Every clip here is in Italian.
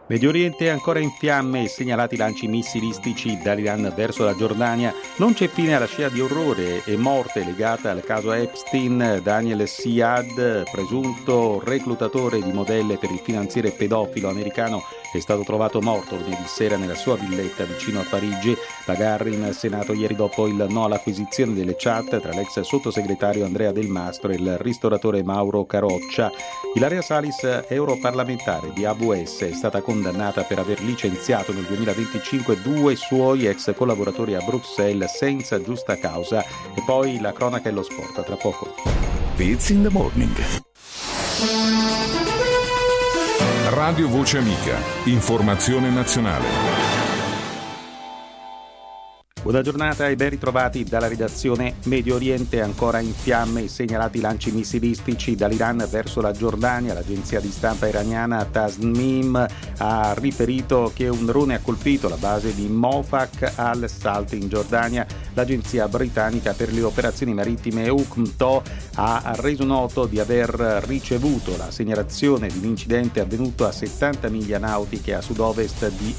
Medio Oriente è ancora in fiamme, segnalati lanci missilistici dall'Iran verso la Giordania. Non c'è fine alla scia di orrore e morte legata al caso Epstein. Daniel Siad, presunto reclutatore di modelle per il finanziere pedofilo americano, è stato trovato morto lunedì sera nella sua villetta vicino a Parigi. La gara in Senato ieri dopo il no all'acquisizione delle chat tra l'ex sottosegretario Andrea Del Mastro e il ristoratore Mauro Caroccia. Ilaria Salis, europarlamentare di AWS, è stata condannata per aver licenziato nel 2025 due suoi ex collaboratori a Bruxelles senza giusta causa. E poi la cronaca e lo sport, tra poco. It's in the morning. Radio Voce Amica, informazione nazionale. Buona giornata e ben ritrovati dalla redazione. Medio Oriente ancora in fiamme, segnalati lanci missilistici dall'Iran verso la Giordania. L'agenzia di stampa iraniana Tasnim ha riferito che un drone ha colpito la base di Mofak al-Salt in Giordania. L'agenzia britannica per le operazioni marittime UCMTO ha reso noto di aver ricevuto la segnalazione di un incidente avvenuto a 70 miglia nautiche a sud-ovest di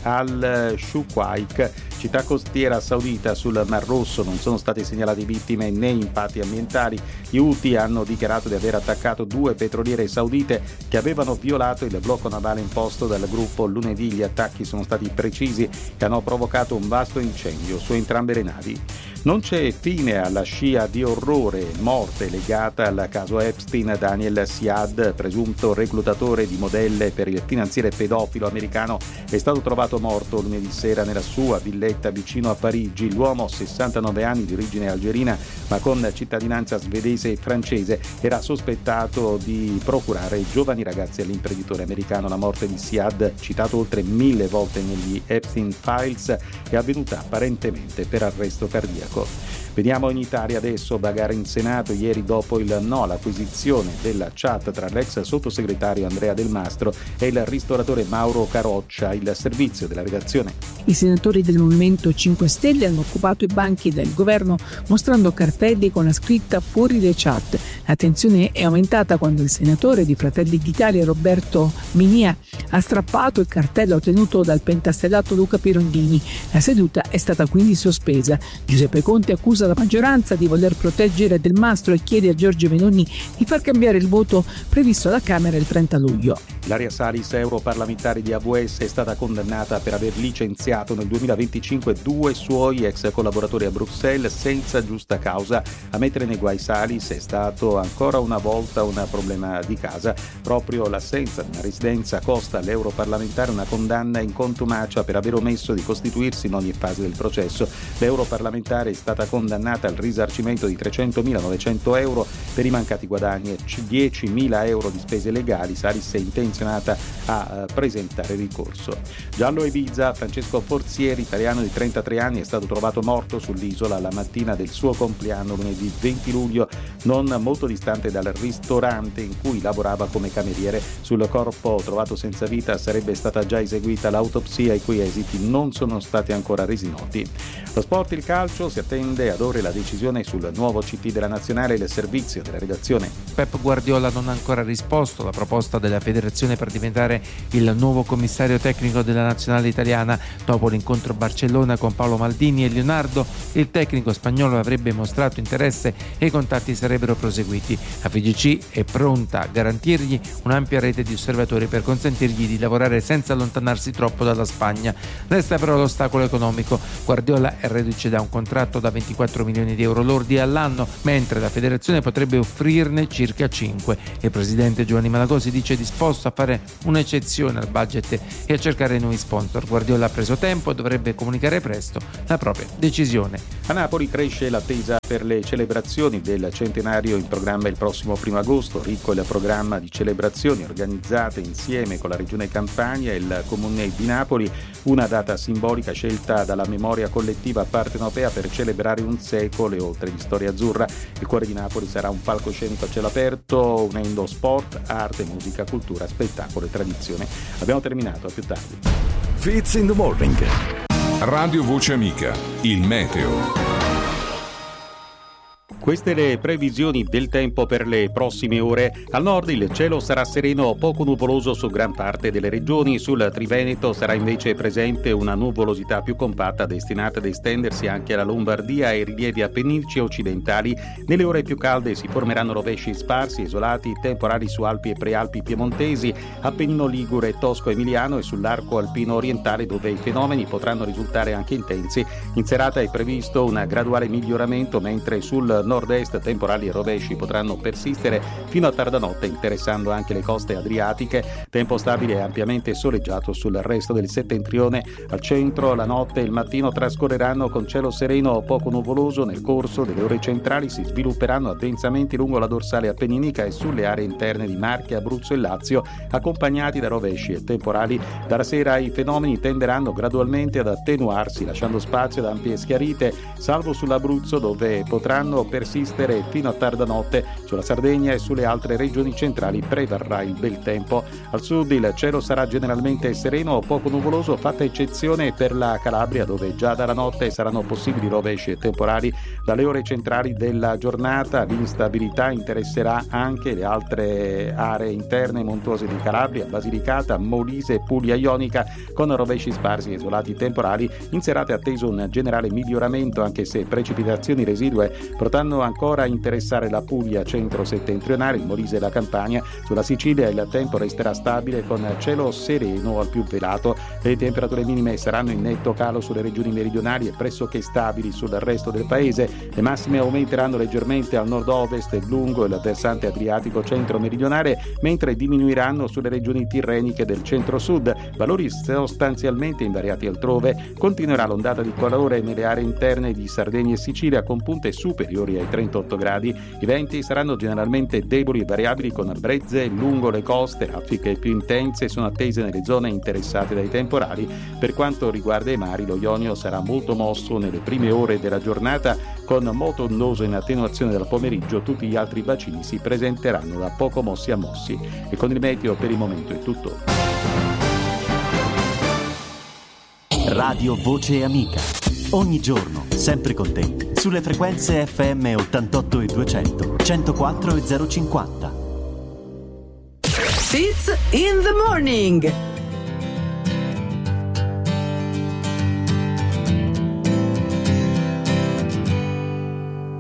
Al-Shuqaiq, città costiera saudita sul Mar Rosso. Non sono state segnalate vittime né impatti ambientali. Gli Houthi hanno dichiarato di aver attaccato due petroliere saudite che avevano violato il blocco navale imposto dal gruppo lunedì. Gli attacchi sono stati precisi e hanno provocato un vasto incendio su entrambe le navi. Non c'è fine alla scia di orrore e morte legata al caso Epstein. Daniel Siad, presunto reclutatore di modelle per il finanziere pedofilo americano, è stato trovato morto lunedì sera nella sua villetta vicino a Parigi. L'uomo, 69 anni, di origine algerina ma con cittadinanza svedese e francese, era sospettato di procurare giovani ragazzi all'imprenditore americano. La morte di Siad, citato oltre 1000 volte negli Epstein Files, è avvenuta apparentemente per arresto cardiaco. Veniamo in Italia adesso. Bagarre in Senato ieri dopo il no all'acquisizione della chat tra l'ex sottosegretario Andrea Del Mastro e il ristoratore Mauro Caroccia. Il servizio della redazione. I senatori del Movimento 5 Stelle hanno occupato i banchi del governo mostrando cartelli con la scritta "fuori le chat". La tensione è aumentata quando il senatore di Fratelli d'Italia Roberto Minia ha strappato il cartello ottenuto dal pentastellato Luca Pirondini. La seduta è stata quindi sospesa. Giuseppe Conte accusa la maggioranza di voler proteggere Del Mastro e chiede a Giorgia Meloni di far cambiare il voto previsto alla Camera il 30 luglio. Ilaria Salis, europarlamentare di AWS, è stata condannata per aver licenziato nel 2025 due suoi ex collaboratori a Bruxelles senza giusta causa. A mettere nei guai Salis è stato ancora una volta un problema di casa. Proprio l'assenza di una residenza costa all'europarlamentare una condanna in contumacia per aver omesso di costituirsi in ogni fase del processo. L'europarlamentare è stata condannata al risarcimento di 300.900 euro per i mancati guadagni e 10.000 euro di spese legali. Salis è intenzionata a presentare ricorso. Giallo Ibiza, Francesco Forzieri, italiano di 33 anni, è stato trovato morto sull'isola la mattina del suo compleanno, lunedì 20 luglio, non molto distante dal ristorante in cui lavorava come cameriere. Sul corpo trovato senza vita sarebbe stata già eseguita l'autopsia, i cui esiti non sono stati ancora resi noti. Lo sport, il calcio, si attende ad ore la decisione sul nuovo CT della Nazionale. Il servizio della redazione. Pep Guardiola non ha ancora risposto alla proposta della federazione per diventare il nuovo commissario tecnico della Nazionale italiana. Dopo l'incontro a Barcellona con Paolo Maldini e Leonardo, il tecnico spagnolo avrebbe mostrato interesse e i contatti sarebbero proseguiti. La FIGC è pronta a garantirgli un'ampia rete di osservatori per consentirgli di lavorare senza allontanarsi troppo dalla Spagna. Resta però l'ostacolo economico. Guardiola è reduce da un contratto da 24 milioni di euro lordi all'anno, mentre la federazione potrebbe offrirne circa 5. Il presidente Giovanni Malagò si dice disposto a fare un'eccezione al budget e a cercare nuovi sponsor. Guardiola ha preso tempo e dovrebbe comunicare presto la propria decisione. A Napoli cresce l'attesa per le celebrazioni del centenario in programma il prossimo 1 agosto. Ricco il programma di celebrazioni organizzate insieme con la Regione Campania e il Comune di Napoli, una data simbolica scelta dalla memoria collettiva partenopea per celebrare un secolo e oltre di storia azzurra. Il cuore di Napoli sarà un palcoscenico a cielo aperto, unendo sport, arte, musica, cultura, spettacolo e tradizione. Abbiamo terminato, a più tardi. Fits in the morning. Radio Voce Amica, il meteo. Queste le previsioni del tempo per le prossime ore. Al nord il cielo sarà sereno o poco nuvoloso su gran parte delle regioni. Sul Triveneto sarà invece presente una nuvolosità più compatta destinata ad estendersi anche alla Lombardia e ai rilievi appenninici occidentali. Nelle ore più calde si formeranno rovesci sparsi, isolati, temporali su Alpi e Prealpi piemontesi, Appennino Ligure, Tosco Emiliano e sull'arco alpino orientale, dove i fenomeni potranno risultare anche intensi. In serata è previsto un graduale miglioramento, mentre sul nord-est temporali e rovesci potranno persistere fino a tarda notte, interessando anche le coste adriatiche. Tempo stabile e ampiamente soleggiato sul resto del settentrione. Al centro la notte e il mattino trascorreranno con cielo sereno o poco nuvoloso. Nel corso delle ore centrali si svilupperanno addensamenti lungo la dorsale appenninica e sulle aree interne di Marche, Abruzzo e Lazio, accompagnati da rovesci e temporali. Dalla sera i fenomeni tenderanno gradualmente ad attenuarsi, lasciando spazio ad ampie schiarite, salvo sull'Abruzzo, dove potranno persistere fino a tarda notte. Sulla Sardegna e sulle altre regioni centrali prevarrà il bel tempo. Al sud il cielo sarà generalmente sereno o poco nuvoloso, fatta eccezione per la Calabria, dove già dalla notte saranno possibili rovesci e temporali. Dalle ore centrali della giornata l'instabilità interesserà anche le altre aree interne montuose di Calabria, Basilicata, Molise e Puglia Ionica, con rovesci sparsi e isolati temporali. In serata è atteso un generale miglioramento, anche se precipitazioni residue potranno ancora interessare la Puglia centro-settentrionale, il Molise e la Campania. Sulla Sicilia il tempo resterà stabile con cielo sereno al più velato. Le temperature minime saranno in netto calo sulle regioni meridionali e pressoché stabili sul resto del paese. Le massime aumenteranno leggermente al nord-ovest e lungo il versante adriatico centro-meridionale, mentre diminuiranno sulle regioni tirreniche del centro-sud, valori sostanzialmente invariati altrove. Continuerà l'ondata di calore nelle aree interne di Sardegna e Sicilia, con punte superiori ai 38 gradi. I venti saranno generalmente deboli e variabili, con brezze lungo le coste. Raffiche più intense sono attese nelle zone interessate dai temporali. Per quanto riguarda i mari, lo Ionio sarà molto mosso nelle prime ore della giornata, con moto ondoso in attenuazione dal pomeriggio. Tutti gli altri bacini si presenteranno da poco mossi a mossi. E con il meteo per il momento è tutto. Radio Voce Amica. Ogni giorno, sempre con te, sulle frequenze FM 88 e 200, 104 e 050. Fits in the Morning.